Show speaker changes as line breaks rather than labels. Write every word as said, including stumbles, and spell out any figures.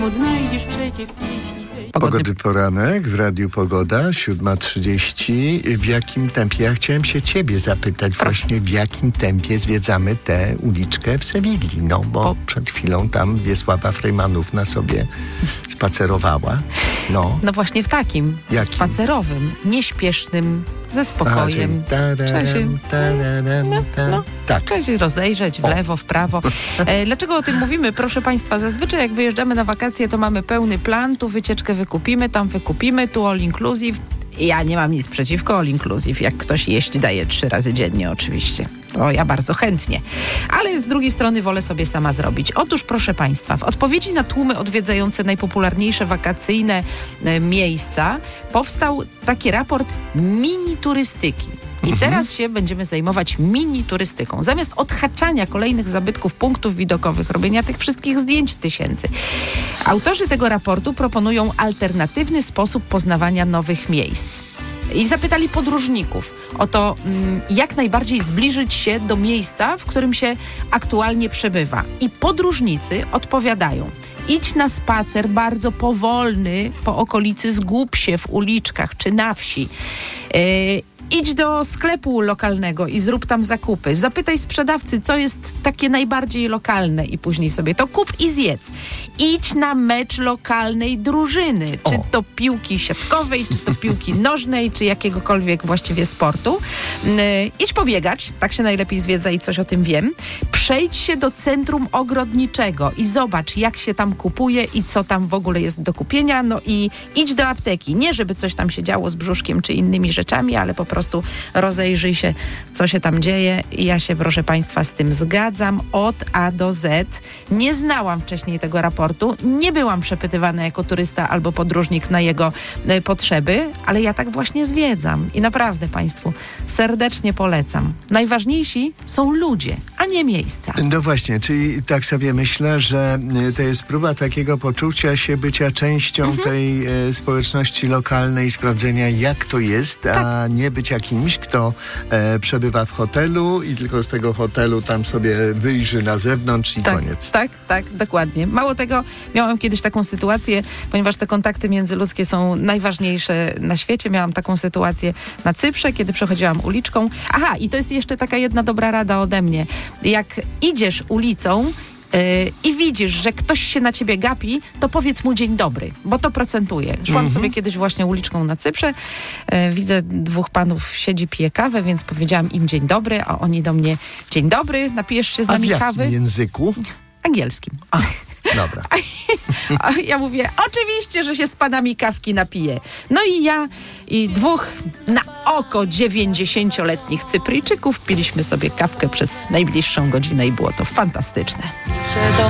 Odnajdziesz przecie w pieśni.
Pogody poranek w Radiu Pogoda, siódma trzydzieści. W jakim tempie? Ja chciałem się ciebie zapytać właśnie, w jakim tempie zwiedzamy tę uliczkę w Sewilli. No, bo o. przed chwilą tam Wiesława Frejmanówna sobie spacerowała. No,
no właśnie w takim,
jakim?
spacerowym, nieśpiesznym, ze spokojem.
A,
Trzeba się, no, no,
tak.
trzeba się rozejrzeć w lewo, w prawo. E, dlaczego o tym mówimy? Proszę Państwa, zazwyczaj jak wyjeżdżamy na wakacje, to mamy pełny plan, tu wycieczkę wykupimy, tam wykupimy, tu all inclusive. Ja nie mam nic przeciwko all inclusive, jak ktoś jeść daje trzy razy dziennie oczywiście. To ja bardzo chętnie. Ale z drugiej strony wolę sobie sama zrobić. Otóż proszę Państwa, w odpowiedzi na tłumy odwiedzające najpopularniejsze wakacyjne e, miejsca powstał taki raport mini turystyki. I teraz się będziemy zajmować mini turystyką. Zamiast odhaczania kolejnych zabytków, punktów widokowych, robienia tych wszystkich zdjęć tysięcy. Autorzy tego raportu proponują alternatywny sposób poznawania nowych miejsc. I zapytali podróżników o to, jak najbardziej zbliżyć się do miejsca, w którym się aktualnie przebywa. I podróżnicy odpowiadają: idź na spacer bardzo powolny po okolicy, zgub się w uliczkach czy na wsi. Yy, Idź do sklepu lokalnego i zrób tam zakupy. Zapytaj sprzedawcy, co jest takie najbardziej lokalne i później sobie to kup i zjedz. Idź na mecz lokalnej drużyny, czy
o.
to piłki siatkowej, czy to piłki nożnej, czy jakiegokolwiek właściwie sportu. Yy, idź pobiegać, tak się najlepiej zwiedza i coś o tym wiem. Przejdź się do centrum ogrodniczego i zobacz, jak się tam kupuje i co tam w ogóle jest do kupienia. No i idź do apteki. Nie, żeby coś tam się działo z brzuszkiem czy innymi rzeczami, ale po prostu Po prostu rozejrzyj się, co się tam dzieje. I ja się, proszę Państwa, z tym zgadzam od A do Z. Nie znałam wcześniej tego raportu, nie byłam przepytywana jako turysta albo podróżnik na jego e, potrzeby, ale ja tak właśnie zwiedzam i naprawdę Państwu serdecznie polecam. Najważniejsi są ludzie, a nie miejsca.
No właśnie, czyli tak sobie myślę, że to jest próba takiego poczucia się bycia częścią mhm. tej e, społeczności lokalnej, sprawdzenia, jak to jest, tak. a nie być kimś, kto e, przebywa w hotelu i tylko z tego hotelu tam sobie wyjrzy na zewnątrz i
tak,
koniec.
Tak, tak, dokładnie. Mało tego, miałam kiedyś taką sytuację, ponieważ te kontakty międzyludzkie są najważniejsze na świecie. Miałam taką sytuację na Cyprze, kiedy przechodziłam uliczką. Aha, i to jest jeszcze taka jedna dobra rada ode mnie. Jak idziesz ulicą Yy, i widzisz, że ktoś się na ciebie gapi, to powiedz mu dzień dobry, bo to procentuje. Szłam mm-hmm. sobie kiedyś właśnie uliczką na Cyprze, yy, widzę dwóch panów siedzi, pije kawę, więc powiedziałam im dzień dobry, a oni do mnie: dzień dobry, napijesz się z nami kawy?
A w jakim języku?
Angielskim.
A, dobra.
A ja mówię: oczywiście, że się z panami kawki napiję. No i ja i dwóch na oko dziewięćdziesięcioletnich Cypryjczyków piliśmy sobie kawkę przez najbliższą godzinę i było to fantastyczne.